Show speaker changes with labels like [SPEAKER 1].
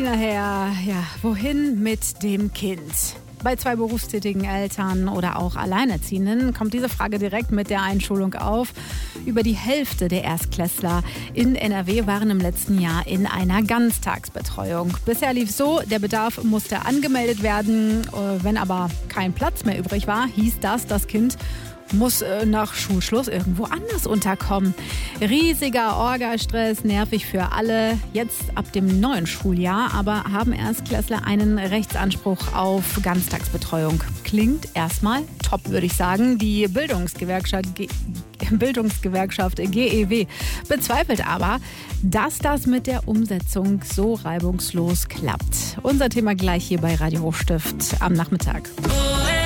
[SPEAKER 1] nachher, wohin mit dem Kind? Bei 2 berufstätigen Eltern oder auch Alleinerziehenden kommt diese Frage direkt mit der Einschulung auf. Über die Hälfte der Erstklässler in NRW waren im letzten Jahr in einer Ganztagsbetreuung. Bisher lief es so, der Bedarf musste angemeldet werden. Wenn aber kein Platz mehr übrig war, hieß das Kind muss nach Schulschluss irgendwo anders unterkommen. Riesiger Orga-Stress, nervig für alle. Jetzt ab dem neuen Schuljahr aber haben Erstklässler einen Rechtsanspruch auf Ganztagsbetreuung. Klingt erstmal top, würde ich sagen. Die Bildungsgewerkschaft GEW bezweifelt aber, dass das mit der Umsetzung so reibungslos klappt. Unser Thema gleich hier bei Radio Hochstift am Nachmittag.